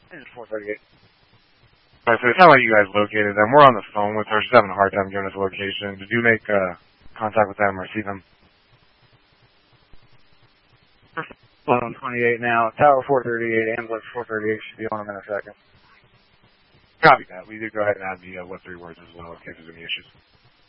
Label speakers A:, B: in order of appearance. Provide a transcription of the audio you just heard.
A: This is 438.
B: Alright, so it sounds like you guys located them. We're on the phone with her. She's having a hard time giving us a location. Did you make contact with them or see them?
A: On 28 now. Tower 438, ambulance 438 should be on them in a second.
B: Copy that. We did go ahead and add the what 3 words as well in case there's any issues.